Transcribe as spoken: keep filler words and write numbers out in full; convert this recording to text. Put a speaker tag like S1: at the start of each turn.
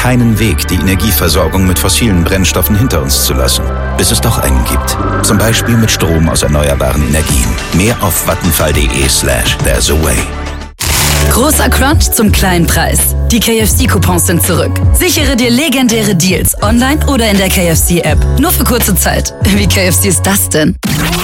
S1: keinen Weg, die Energieversorgung mit fossilen Brennstoffen hinter uns zu lassen. Bis es doch einen gibt. Zum Beispiel mit Strom aus erneuerbaren Energien. Mehr auf vattenfall.de slash there's a way.
S2: Großer Crunch zum kleinen Preis. Die K F C-Coupons sind zurück. Sichere dir legendäre Deals online oder in der K F C-App. Nur für kurze Zeit. Wie K F C ist das denn?